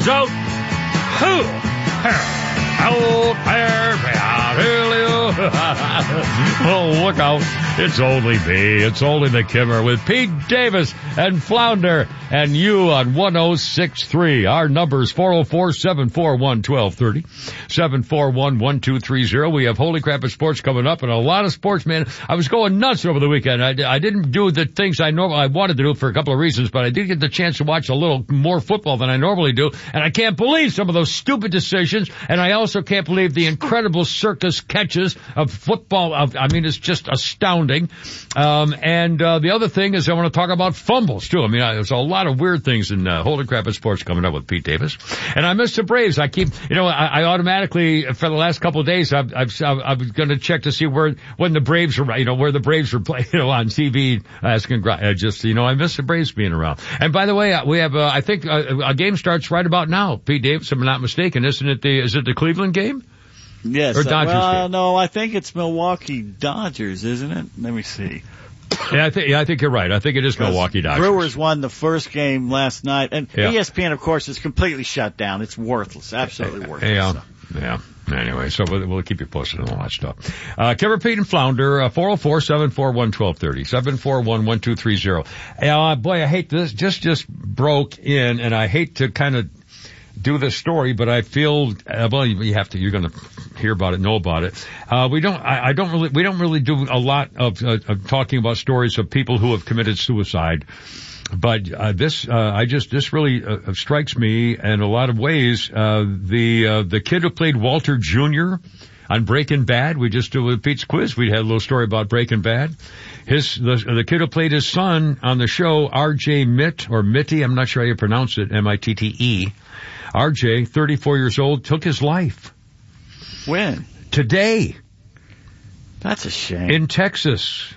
Braves out. Out there, oh, look out. It's only me. It's only the Kimmer with Pete Davis and Flounder and you on 106.3. Our number's 404-741-1230, 741-1230. We have Holy Crap at Sports coming up and a lot of sports, man. I was going nuts over the weekend. I didn't do the things I wanted to do for a couple of reasons, but I did get the chance to watch a little more football than I normally do, and I can't believe some of those stupid decisions, and I also can't believe the incredible circus catches of football. I mean, it's just astounding. The other thing is I want to talk about fumbles too. I mean, there's a lot of weird things in Holy Crap at Sports coming up with Pete Davis. And I miss the Braves. I keep, I automatically, for the last couple of days, I was going to check to see when the Braves are, where the Braves were playing, on TV, asking, I miss the Braves being around. And by the way, we have, I think, a game starts right about now, Pete Davis, if I'm not mistaken. Is it the Cleveland game? Yes. Or Dodgers game? No, I think it's Milwaukee Dodgers, isn't it? Let me see. Yeah, I think you're right. I think it is Milwaukee Dodgers. Brewers won the first game last night, and ESPN, of course, is completely shut down. It's worthless, absolutely worthless. Yeah. Anyway, so we'll keep you posted on all that stuff. Kimmer, Pete, and Flounder, 404-741-1230, 741-1230. Boy, I hate this. Just broke in, and I hate to kind of do this story, but I feel, you're going to hear about it, know about it. We don't really do a lot of talking about stories of people who have committed suicide. But, this really strikes me in a lot of ways. The kid who played Walter Jr. on Breaking Bad, we just did with Pete's quiz, we had a little story about Breaking Bad. The kid who played his son on the show, R.J. Mitte, I'm not sure how you pronounce it, M-I-T-T-E. RJ, 34 years old, took his life. When? Today. That's a shame. In Texas.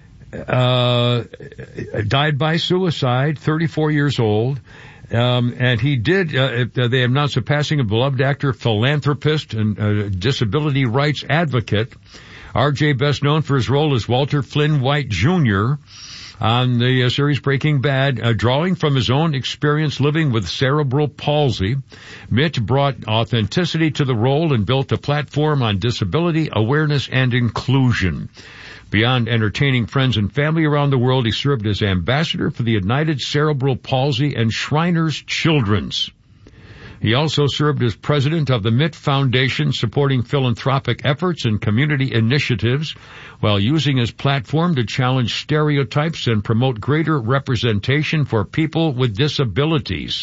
Died by suicide, 34 years old. And he did, they announced the passing of beloved actor, philanthropist, and disability rights advocate. RJ, best known for his role as Walter Flynn White Jr., on the series Breaking Bad, drawing from his own experience living with cerebral palsy. Mitch brought authenticity to the role and built a platform on disability awareness and inclusion. Beyond entertaining friends and family around the world, he served as ambassador for the United Cerebral Palsy and Shriners Children's. He also served as president of the Mitt Foundation, supporting philanthropic efforts and community initiatives, while using his platform to challenge stereotypes and promote greater representation for people with disabilities.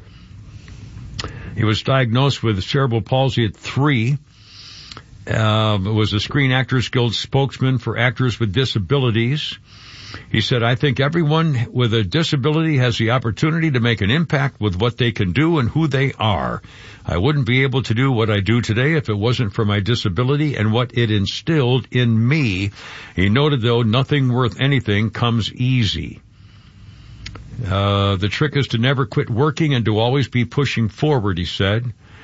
He was diagnosed with cerebral palsy at 3. Was a Screen Actors Guild spokesman for actors with disabilities. He said, I think everyone with a disability has the opportunity to make an impact with what they can do and who they are. I wouldn't be able to do what I do today if it wasn't for my disability and what it instilled in me. He noted, though, nothing worth anything comes easy. The trick is to never quit working and to always be pushing forward, he said.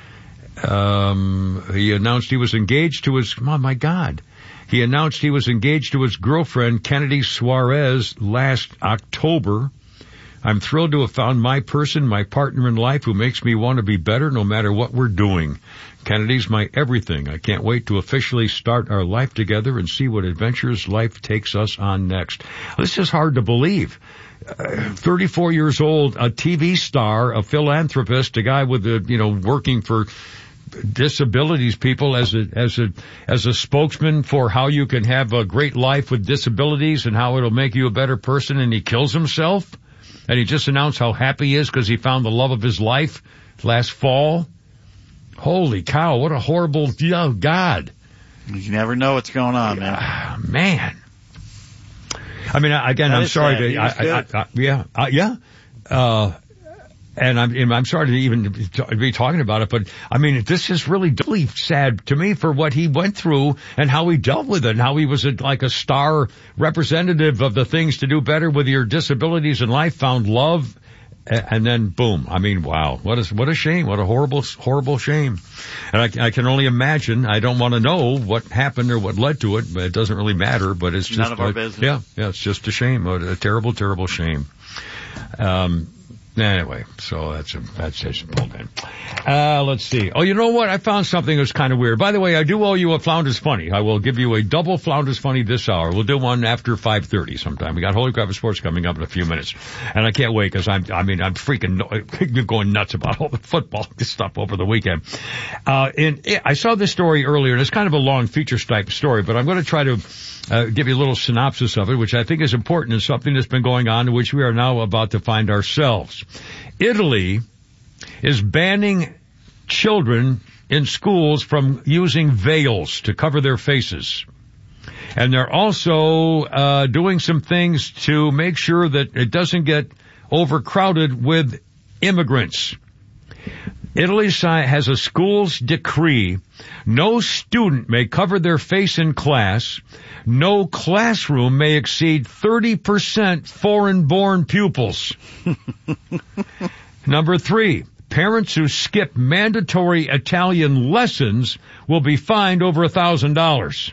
He announced he was engaged to his, He announced he was engaged to his girlfriend, Kennedy Suarez, last October. I'm thrilled to have found my person, my partner in life, who makes me want to be better no matter what we're doing. Kennedy's my everything. I can't wait to officially start our life together and see what adventures life takes us on next. This is hard to believe. 34 years old, a TV star, a philanthropist, a guy with working for disabilities people as a spokesman for how you can have a great life with disabilities and how it'll make you a better person, and he kills himself. And he just announced how happy he is because he found the love of his life last fall. Holy cow, what a horrible, God. You never know what's going on, man. Man. I mean, again, I'm sorry and I'm sorry to even be talking about it, but I mean, this is really sad to me for what he went through and how he dealt with it, and how he was like a star representative of the things to do better with your disabilities in life, found love, and then boom. I mean, wow, what a shame, what a horrible shame. And I can only imagine. I don't want to know what happened or what led to it, but it doesn't really matter. But it's just none of our business. Yeah, it's just a shame, a terrible, terrible shame. Anyway, so that's just pulled in. Let's see. Oh, you know what? I found something that's kind of weird. By the way, I do owe you a Flounders Funny. I will give you a double Flounders Funny this hour. We'll do one after 5:30 sometime. We got Holy Crap of Sports coming up in a few minutes. And I can't wait because I'm freaking going nuts about all the football stuff over the weekend. I saw this story earlier, and it's kind of a long feature type story, but I'm going to try to give you a little synopsis of it, which I think is important and something that's been going on, in which we are now about to find ourselves. Italy is banning children in schools from using veils to cover their faces. And they're also doing some things to make sure that it doesn't get overcrowded with immigrants. Italy has a school's decree. No student may cover their face in class. No classroom may exceed 30% foreign-born pupils. Number 3, parents who skip mandatory Italian lessons will be fined over $1,000.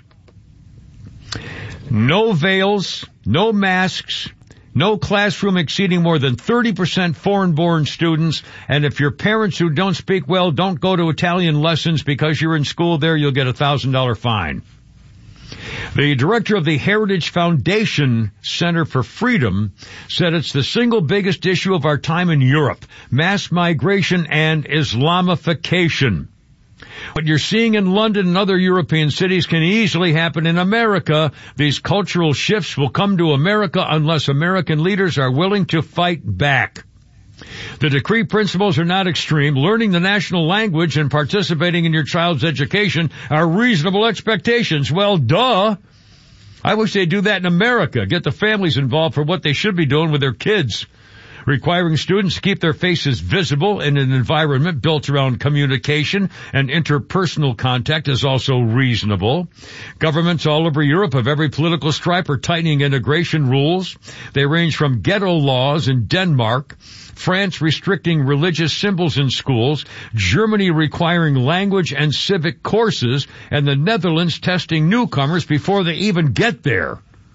No veils, no masks, no classroom exceeding more than 30% foreign-born students, and if your parents who don't speak well don't go to Italian lessons because you're in school there, you'll get a $1,000 fine. The director of the Heritage Foundation Center for Freedom said it's the single biggest issue of our time in Europe, mass migration and Islamification. What you're seeing in London and other European cities can easily happen in America. These cultural shifts will come to America unless American leaders are willing to fight back. The decree principles are not extreme. Learning the national language and participating in your child's education are reasonable expectations. Well, duh. I wish they'd do that in America. Get the families involved for what they should be doing with their kids. Requiring students to keep their faces visible in an environment built around communication and interpersonal contact is also reasonable. Governments all over Europe of every political stripe are tightening immigration rules. They range from ghetto laws in Denmark, France restricting religious symbols in schools, Germany requiring language and civic courses, and the Netherlands testing newcomers before they even get there.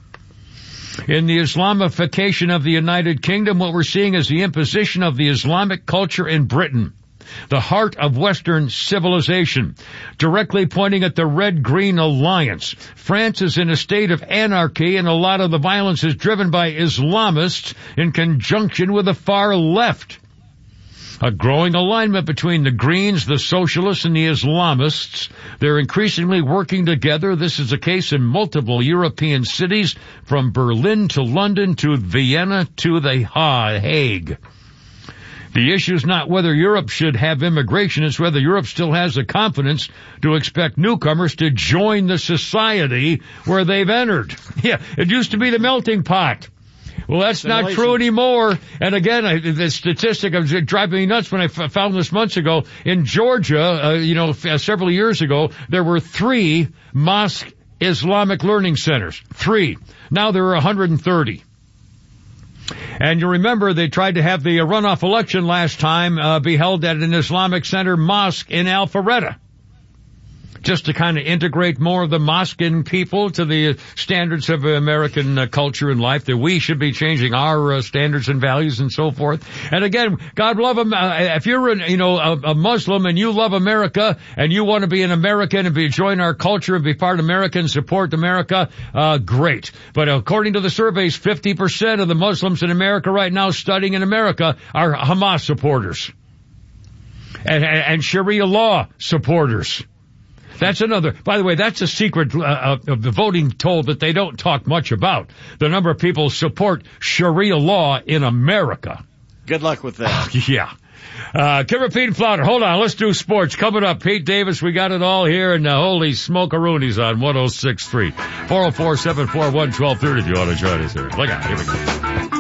In the Islamification of the United Kingdom, what we're seeing is the imposition of the Islamic culture in Britain, the heart of Western civilization, directly pointing at the Red-Green Alliance. France is in a state of anarchy, and a lot of the violence is driven by Islamists in conjunction with the far left. A growing alignment between the Greens, the Socialists, and the Islamists. They're increasingly working together. This is the case in multiple European cities, from Berlin to London to Vienna to The Hague. The issue is not whether Europe should have immigration, it's whether Europe still has the confidence to expect newcomers to join the society where they've entered. Yeah, it used to be the melting pot. Well, that's not true anymore. And again, the statistic was driving me nuts when I found this months ago. In Georgia, several years ago, there were 3 mosque Islamic learning centers. 3. Now there are 130. And you remember they tried to have the runoff election last time be held at an Islamic Center mosque in Alpharetta, just to kind of integrate more of the Moscan people to the standards of American culture and life, that we should be changing our standards and values and so forth. And again, God love them. If you're a Muslim and you love America and you want to be an American and join our culture and be part of America and support America, great. But according to the surveys, 50% of the Muslims in America right now studying in America are Hamas supporters and Sharia law supporters. That's another, by the way, that's a secret of the voting toll that they don't talk much about. The number of people support Sharia law in America. Good luck with that. Yeah. Kimmer, Pete, and Flounder. Hold on, let's do sports. Coming up, Pete Davis, we got it all here, and holy smoke-a-roonies on 106.3. 404-741-1230 if you want to join us here. Look out, here we go.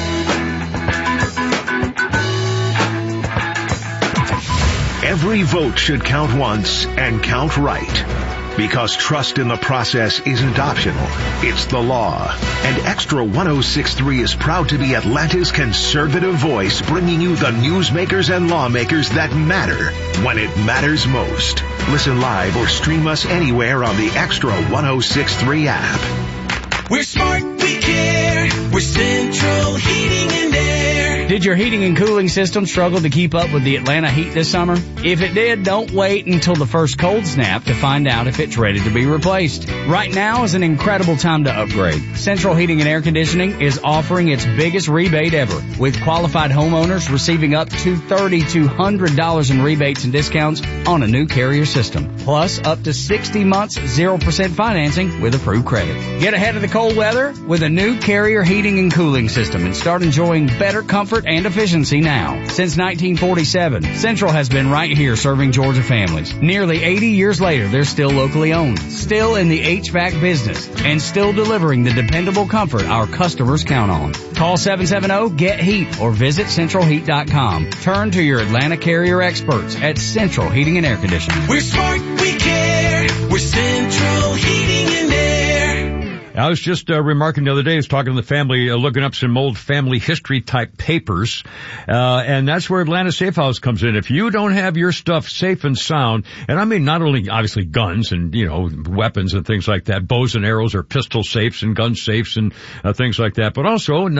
Every vote should count once and count right. Because trust in the process isn't optional, it's the law. And Extra 106.3 is proud to be Atlanta's conservative voice, bringing you the newsmakers and lawmakers that matter when it matters most. Listen live or stream us anywhere on the Extra 106.3 app. We're smart, we care. We're Central Heating and Air. Did your heating and cooling system struggle to keep up with the Atlanta heat this summer? If it did, don't wait until the first cold snap to find out if it's ready to be replaced. Right now is an incredible time to upgrade. Central Heating and Air Conditioning is offering its biggest rebate ever, with qualified homeowners receiving up to $3,200 in rebates and discounts on a new Carrier system. Plus, up to 60 months, 0% financing with approved credit. Get ahead of the cold weather with a new Carrier heating and cooling system and start enjoying better comfort and efficiency now. Since 1947, Central has been right here serving Georgia families. Nearly 80 years later, they're still locally owned, still in the HVAC business, and still delivering the dependable comfort our customers count on. Call 770-GET-HEAT or visit centralheat.com. Turn to your Atlanta Carrier experts at Central Heating and Air Conditioning. We're smart, we care. We're Central Heating and Air. I was just remarking the other day, I was talking to the family, looking up some old family history type papers, and that's where Atlanta Safe House comes in. If you don't have your stuff safe and sound, and I mean not only obviously guns and, weapons and things like that, bows and arrows or pistol safes and gun safes and things like that, but also